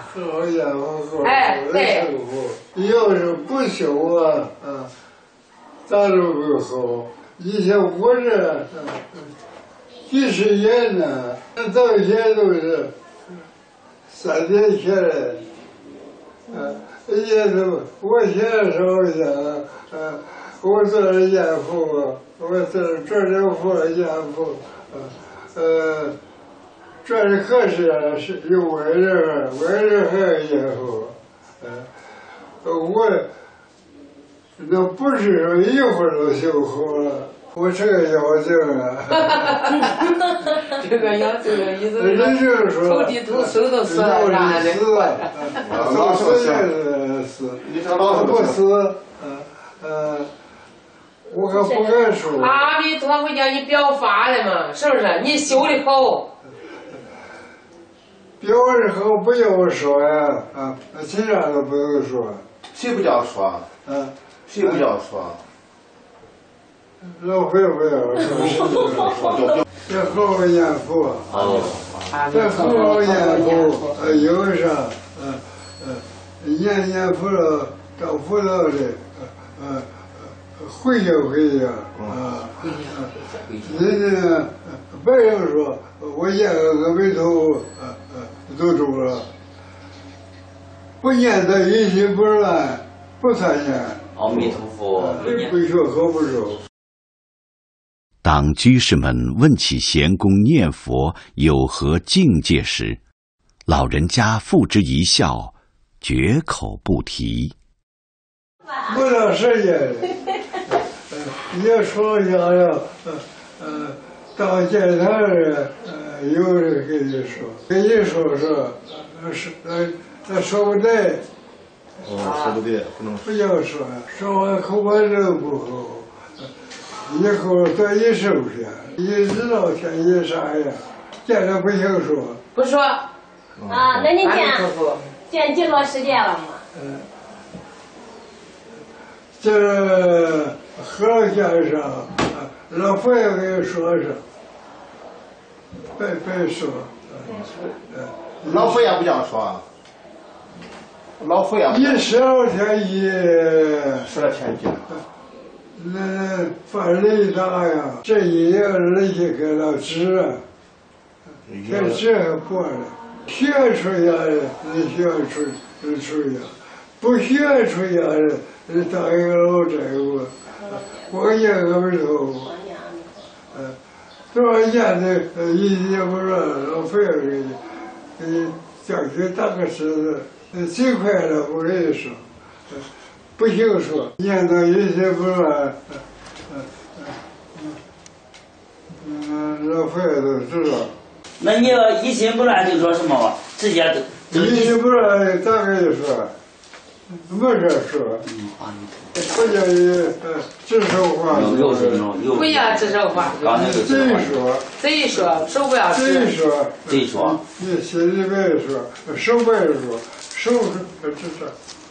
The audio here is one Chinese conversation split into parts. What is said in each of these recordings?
好家伙， 哎，对， 要是不修啊，咋都不好。以前我这几十年呢，到现在都是3天前来，也都我现在说一下，我做了严父，我做了父严父，这是可是有外人还有严父，我那不是说一会儿就修好了。我这个妖精啊！ 这个妖精的意思是说投地图手都死了，啥的。 老死也死，不死，我可不敢说。 阿弥陀佛叫你表法了嘛，是不是？你修的好。 表的好不要说呀，其他都不用说。 谁不叫说？谁不叫说？ 老会不要说，这好好念佛，这好好念佛，有啥，念佛了，到佛道的，回去人家别人说我念个阿弥陀佛，都中了，不念他一心不乱，不参念。 阿弥陀佛， 不学好不熟。 当居士们问起贤公念佛有何境界时，老人家付之一笑，绝口不提。 不长时间，也说想要，到见他人，有人跟你说，他说不对。 说不对，不能不要说，说完口完人不好。以后多一收拾，一知道天一啥呀，见着不行说。 不说。 那你见几多时间了吗？ 这和先生，老佛爷给你说说，别说。 老佛爷不叫说。老佛爷。 一12天 12天见。 那犯雷大呀，这一年人家给了纸，这纸还破了，学出家人，学出家，不学出家人，当一个老债务，我念阿弥陀佛，多少年的一年不乱，老费给你叫去打个狮子，最快了，我跟你说。不行说，念到一心不乱，老佛爷都知道。 那你要一心不乱就说什么吧？直接就一心不乱，咋跟你说？没事说。不叫你指手画脚。 不要指手画脚。贼说，手不要指。 贼说。 你心里边说，手不要说，手指手。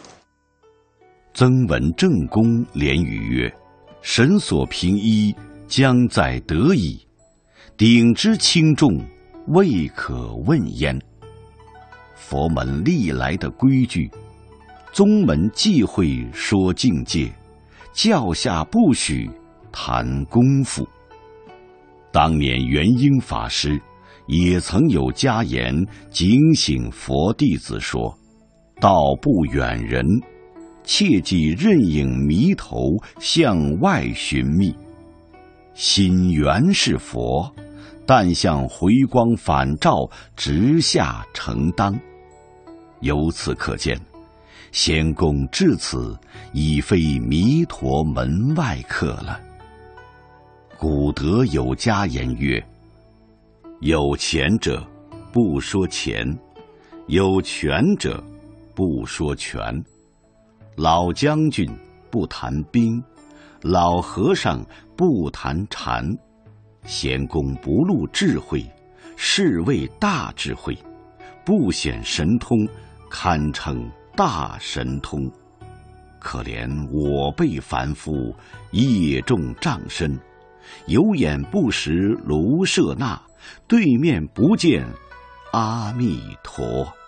曾文正公连语曰：“神所凭依，将在得矣。鼎之轻重，未可问焉。”佛门历来的规矩，宗门忌讳说境界，教下不许谈功夫。当年元婴法师也曾有家言警醒佛弟子说：“道不远人，切忌任影迷头向外寻觅。心原是佛，但向回光返照直下承当。”由此可见，仙公至此已非弥陀门外客了。古德有家言曰：“有钱者不说钱，有权者不说权。老将军不谈兵，老和尚不谈禅。仙公不露智慧，是谓大智慧；不显神通，堪称大神通。可怜我辈凡夫，业重障身，有眼不识卢舍那，对面不见阿弥陀。”